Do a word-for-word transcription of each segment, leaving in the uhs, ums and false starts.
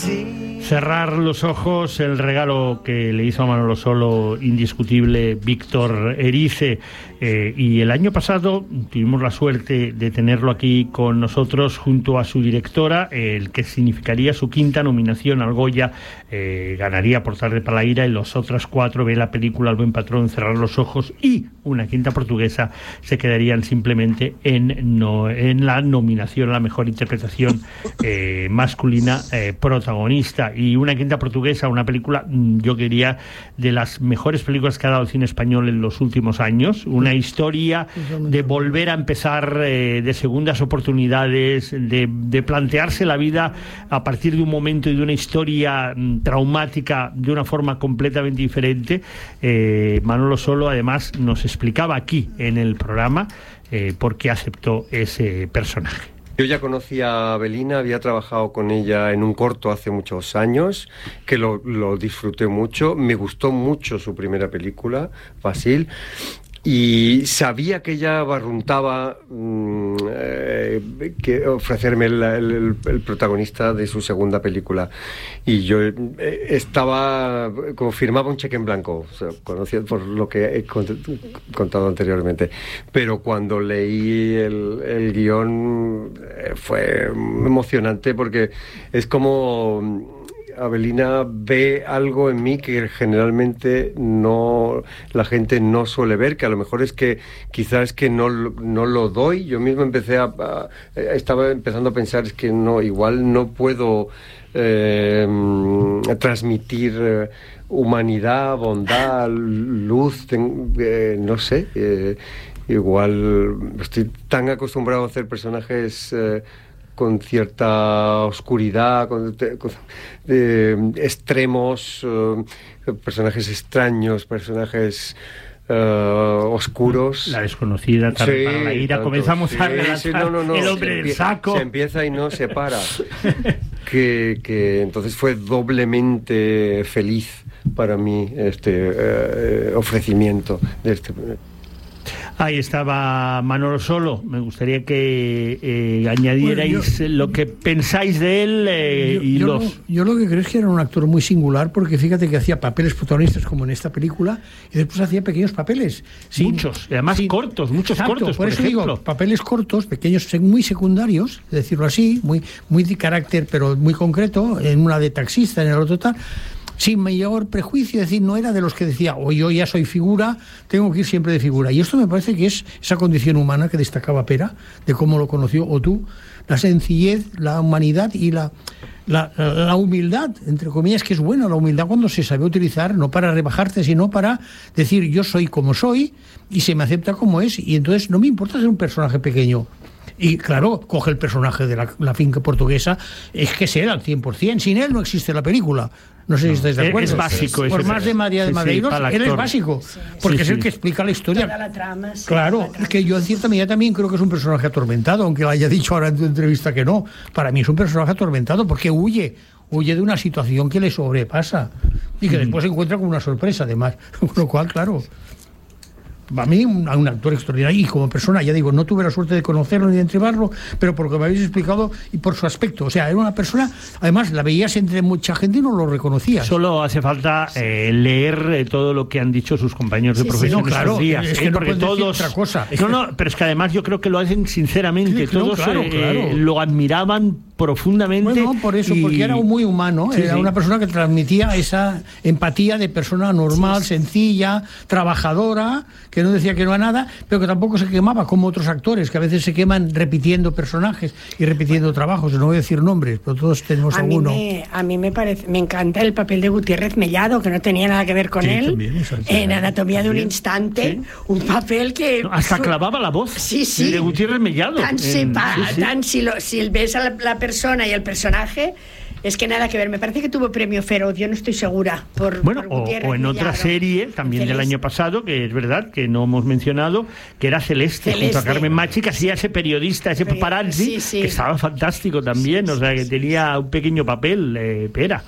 Cerrar los ojos, el regalo que le hizo a Manolo Solo, indiscutible, Víctor Erice. Eh, y el año pasado tuvimos la suerte de tenerlo aquí con nosotros junto a su directora, eh, el que significaría su quinta nominación al Goya. Eh, ganaría Por tarde para la ira, y los otros cuatro, Ve la película, El buen patrón, Cerrar los ojos y Una quinta portuguesa, se quedarían simplemente en, no, en la nominación a la mejor interpretación eh, masculina eh, protagonista. Y Una quinta portuguesa, una película, yo diría, de las mejores películas que ha dado el cine español en los últimos años. Una historia de volver a empezar, eh, de segundas oportunidades, de, de plantearse la vida a partir de un momento y de una historia mm, traumática de una forma completamente diferente. Eh, Manolo Solo, además, nos explicaba aquí en el programa eh, por qué aceptó ese personaje. Yo ya conocía a Avelina, había trabajado con ella en un corto hace muchos años, que lo, lo disfruté mucho. Me gustó mucho su primera película, Fácil, y sabía que ella barruntaba mmm, eh, que ofrecerme el, el, el protagonista de su segunda película, y yo eh, estaba como firmaba un cheque en blanco, o sea, conocido por lo que he contado anteriormente, pero cuando leí el, el guión eh, fue emocionante, porque es como Avelina ve algo en mí que generalmente no, la gente no suele ver, que a lo mejor es que quizás es que no, no lo doy. Yo mismo empecé a, a estaba empezando a pensar, es que no, igual no puedo eh, transmitir eh, humanidad, bondad, luz, ten, eh, no sé, eh, igual estoy tan acostumbrado a hacer personajes eh, con cierta oscuridad, con, con eh, extremos, eh, personajes extraños, personajes eh, oscuros. La desconocida, tarde sí, para la ira. Tanto, Comenzamos sí, a relatar sí, no, no, no, El hombre del saco. Se empieza y no se para. que, que entonces fue doblemente feliz para mí este eh, ofrecimiento de este. Ahí estaba Manolo Solo. Me gustaría que eh, añadierais bueno, yo, lo que pensáis de él eh, yo, y yo los... Lo, yo lo que creo es que era un actor muy singular, porque fíjate que hacía papeles protagonistas como en esta película, y después hacía pequeños papeles. Sin, muchos, además sin, cortos, muchos exacto, cortos, por, por eso ejemplo. Digo, papeles cortos, pequeños, muy secundarios, decirlo así, muy, muy de carácter, pero muy concreto, en una de taxista, en el otro tal... sin mayor prejuicio, es decir, no era de los que decía, o yo ya soy figura, tengo que ir siempre de figura. Y esto me parece que es esa condición humana que destacaba Pera, de cómo lo conoció, o tú, la sencillez, la humanidad y la, la, la humildad, entre comillas, que es buena la humildad cuando se sabe utilizar, no para rebajarte, sino para decir, yo soy como soy y se me acepta como es, y entonces no me importa ser un personaje pequeño. Y claro, coge el personaje de la, la finca portuguesa, es que es él al cien por ciento, sin él no existe la película. No sé no, si estáis de acuerdo. Es básico. Por más de María de Madeiros, sí, sí, él es básico, sí, porque sí, es el que explica la historia. Toda la trama, sí, claro, la trama. Es que yo en cierta medida también creo que es un personaje atormentado, aunque lo haya dicho ahora en tu entrevista que no. Para mí es un personaje atormentado porque huye, huye de una situación que le sobrepasa y que mm. después se encuentra con una sorpresa, además. Con lo cual, claro... A mí, un, un actor extraordinario, y como persona, ya digo, no tuve la suerte de conocerlo ni de entrevistarlo, pero por lo que me habéis explicado y por su aspecto, o sea, era una persona, además la veías entre mucha gente y no lo reconocías. Solo hace falta eh, leer eh, todo lo que han dicho sus compañeros sí, de profesión sí, no, claro, estos días, es que eh, no porque todos, otra cosa. No, no, pero es que además yo creo que lo hacen sinceramente, sí, todos no, claro, eh, claro. lo admiraban profundamente. Bueno, por eso, y... porque era muy humano, sí, era sí. una persona que transmitía esa empatía de persona normal, sí, sencilla, trabajadora, que no decía que no a nada, pero que tampoco se quemaba como otros actores, que a veces se queman repitiendo personajes y repitiendo bueno. trabajos. No voy a decir nombres, pero todos tenemos a alguno. Mí me, a mí me parece, me encanta el papel de Gutiérrez Mellado, que no tenía nada que ver con sí, él, también, en Anatomía también. de un instante, sí. un papel que... No, hasta clavaba la voz sí, sí. de Gutiérrez Mellado. Tan, en, sepa, sí, sí. tan si, lo, si ves a la, la persona y el personaje... Es que nada que ver, me parece que tuvo premio Feroz, yo no estoy segura. Por, bueno, por o, o en otra serie, también Celeste. del año pasado, que es verdad, que no hemos mencionado, que era Celeste, Celeste. junto a Carmen Machi, que hacía ese periodista, ese paparazzi, sí, sí. que estaba fantástico también, sí, o sea, que sí, tenía un pequeño papel, eh, Pera.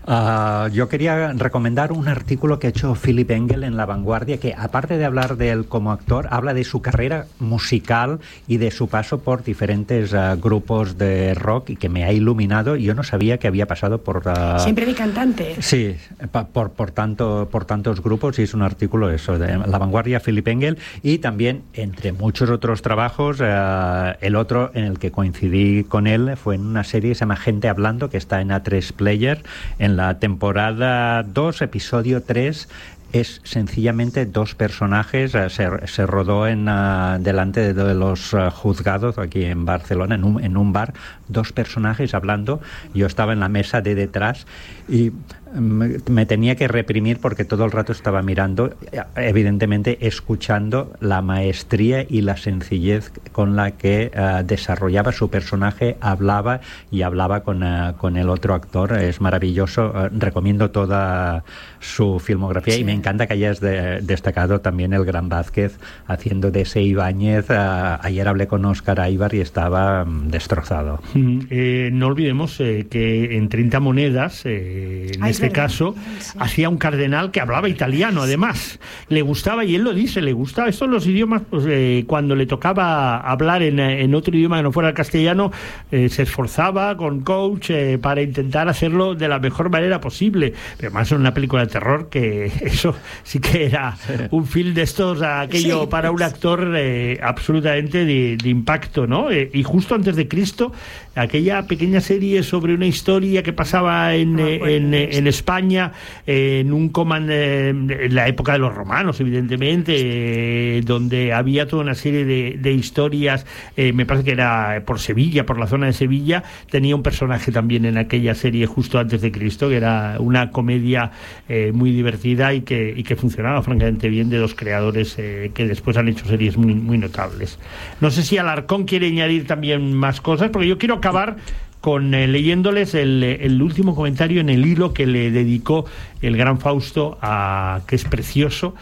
Uh, yo quería recomendar un artículo que ha hecho Philip Engel en La Vanguardia, que aparte de hablar de él como actor, habla de su carrera musical y de su paso por diferentes uh, grupos de rock, y que me ha iluminado. Yo no sabía que había pasado por... Uh, siempre de cantante. Sí, pa, por, por, tanto, por tantos grupos, y es un artículo eso de La Vanguardia, Philip Engel, y también, entre muchos otros trabajos, uh, el otro en el que coincidí con él fue en una serie que se llama Gente Hablando, que está en A tres Player, en la temporada dos, episodio tres. Es sencillamente dos personajes, se, se rodó en uh, delante de los uh, juzgados aquí en Barcelona, en un, en un bar, dos personajes hablando. Yo estaba en la mesa de detrás y me, me tenía que reprimir porque todo el rato estaba mirando, evidentemente escuchando la maestría y la sencillez con la que uh, desarrollaba su personaje, hablaba y hablaba con, uh, con el otro actor. Es maravilloso, uh, recomiendo toda su filmografía. Sí. Y me encanta que hayas de, destacado también el Gran Vázquez haciendo de ese Ibáñez. Uh, ayer hablé con Óscar Aybar y estaba um, destrozado. Mm, eh, no olvidemos eh, que en treinta monedas, eh, en Ay, este verdad. caso, sí. hacía un cardenal que hablaba italiano, además. Le gustaba, y él lo dice, le gustaba. Estos los idiomas, pues eh, cuando le tocaba hablar en, en otro idioma que no fuera el castellano, eh, se esforzaba con coach eh, para intentar hacerlo de la mejor manera posible. Pero más en una película de terror, que eso sí que era un film de estos, aquello sí, para un actor eh, absolutamente de, de impacto, ¿no? Eh, y justo antes de Cristo, aquella pequeña serie sobre una historia que pasaba en, ah, bueno, en, en, en España, eh, en un comand, eh, en la época de los romanos, evidentemente, eh, donde había toda una serie de, de historias, eh, me parece que era por Sevilla, por la zona de Sevilla. Tenía un personaje también en aquella serie justo antes de Cristo, que era una comedia eh, muy divertida y que, y que funcionaba francamente bien, de dos creadores eh, que después han hecho series muy, muy notables. No sé si Alarcón quiere añadir también más cosas, porque yo quiero acabar con eh, leyéndoles el, el último comentario en el hilo que le dedicó el gran Fausto, a, que es precioso,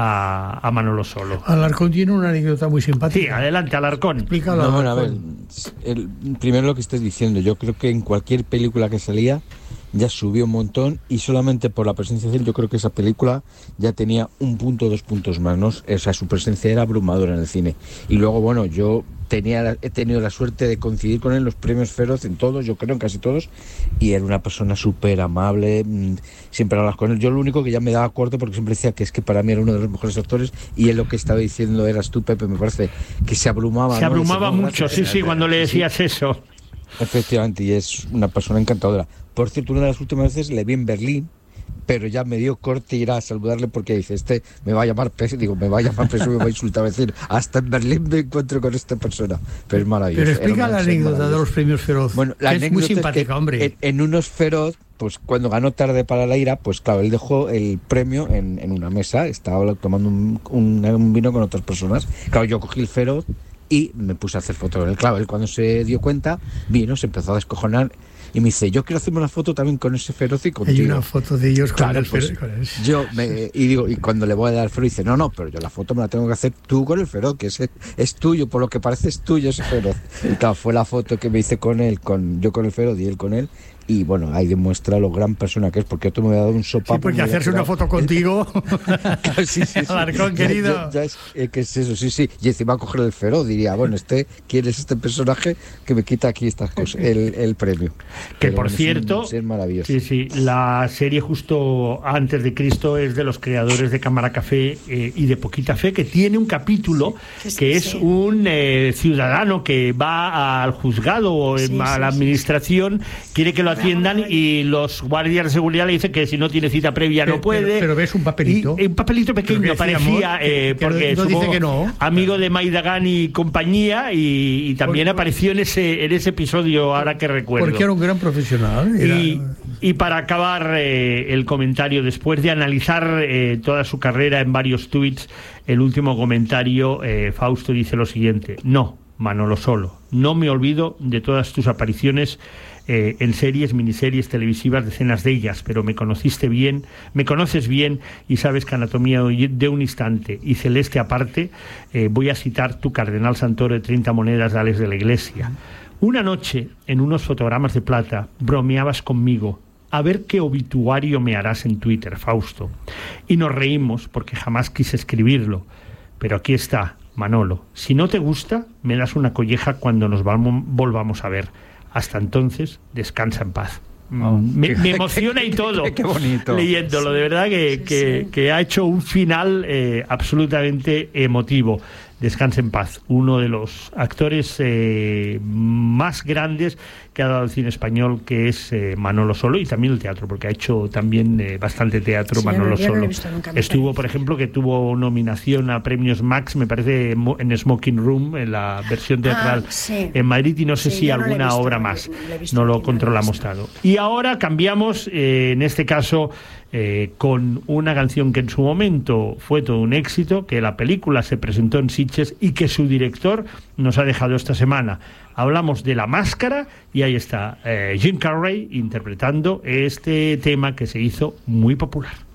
a, a Manolo Solo. Alarcón tiene una anécdota muy simpática. Sí, adelante, Alarcón. Explícalo. No, bueno, a ver, el, primero lo que estás diciendo, yo creo que en cualquier película que salía ya subió un montón, y solamente por la presencia de él yo creo que esa película ya tenía un punto, dos puntos más, ¿no? O sea, su presencia era abrumadora en el cine. Y luego, bueno, yo tenía he tenido la suerte de coincidir con él en los premios Feroz, en todos, yo creo en casi todos, y era una persona súper amable, siempre hablas con él. Yo lo único que ya me daba corto, porque siempre decía que es que para mí era uno de los mejores actores, y él lo que estaba diciendo eras tú, Pepe, me parece que se abrumaba. Se ¿no? abrumaba Ese, mucho, sí, sí, cuando le decías sí. eso. Efectivamente, y es una persona encantadora. Por cierto, una de las últimas veces le vi en Berlín, pero ya me dio corte ir a saludarle, porque dice, este me va a llamar preso, digo, me va a llamar preso, me va a insultar, a decir, hasta en Berlín me encuentro con esta persona. Pero es maravilloso. Pero explica la anécdota de los premios Feroz. Bueno, la que es muy simpática, es que hombre. En, en unos Feroz, pues cuando ganó Tarde para la Ira, pues claro, él dejó el premio en, en una mesa, estaba tomando un, un, un vino con otras personas. Claro, yo cogí el Feroz y me puse a hacer fotos con él. Claro, él cuando se dio cuenta, vino, se empezó a descojonar y me dice, yo quiero hacerme una foto también con ese Feroz y contigo. Hay una foto de ellos con claro, el pues, Feroz. Yo me, y digo, y cuando le voy a dar el Feroz, dice, no, no, pero yo la foto me la tengo que hacer tú con el Feroz, que ese es tuyo, por lo que parece es tuyo ese Feroz. Y claro, fue la foto que me hice con él, con yo con el Feroz y él con él. Y bueno, ahí demuestra lo gran persona que es, porque otro me había dado un sopapo. Sí, porque hacerse una foto contigo. Claro, sí, sí, sí. Alarcón, querido. Ya, ya es, eh, ¿qué es eso? Sí, sí. Y encima coger el Feroz, diría, bueno, este, ¿quién es este personaje que me quita aquí estas cosas, el, el premio? Que Pero, por bueno, cierto, es un ser maravilloso. Sí, sí, la serie justo antes de Cristo es de los creadores de Cámara Café eh, y de Poquita Fe, que tiene un capítulo sí, sí, que sí, es sí. un eh, ciudadano que va al juzgado o sí, a la administración, quiere que lo atiendan y los guardias de seguridad le dicen que si no tiene cita previa no puede. Pero, pero ves un papelito. Y, un papelito pequeño, parecía, amor, eh, que, porque no dice que no. Amigo de Maidagán y compañía, y, y también por, apareció en ese en ese episodio, ahora que recuerdo. Porque era un gran profesional. Era... Y, y para acabar eh, el comentario, después de analizar eh, toda su carrera en varios tweets, el último comentario, eh, Fausto dice lo siguiente: no, Manolo Solo, no me olvido de todas tus apariciones Eh, en series, miniseries televisivas, decenas de ellas, pero me conociste bien, me conoces bien y sabes que Anatomía de un instante y Celeste aparte, eh, voy a citar tu Cardenal Santoro de treinta monedas de Alex de la Iglesia. Una noche, en unos fotogramas de plata, bromeabas conmigo, a ver qué obituario me harás en Twitter, Fausto. Y nos reímos porque jamás quise escribirlo. Pero aquí está, Manolo. Si no te gusta, me das una colleja cuando nos vamos, volvamos a ver. Hasta entonces, descansa en paz. Oh, me, qué, me emociona qué, y todo qué, qué bonito. Leyéndolo, de verdad que, sí, que, sí. que ha hecho un final eh, absolutamente emotivo. Descanse en paz, uno de los actores eh, más grandes que ha dado el cine español, que es eh, Manolo Solo, y también el teatro, porque ha hecho también eh, bastante teatro. Sí, Manolo Solo. No estuvo, por ejemplo, que tuvo nominación a premios Max, me parece, en Smoking Room, en la versión teatral ah, sí. en Madrid, y no sé sí, si alguna no obra más. No lo controlamos tanto. Y ahora cambiamos, eh, en este caso, eh, con una canción que en su momento fue todo un éxito, que la película se presentó en Sitges y que su director nos ha dejado esta semana. Hablamos de La Máscara y ahí está eh, Jim Carrey interpretando este tema que se hizo muy popular.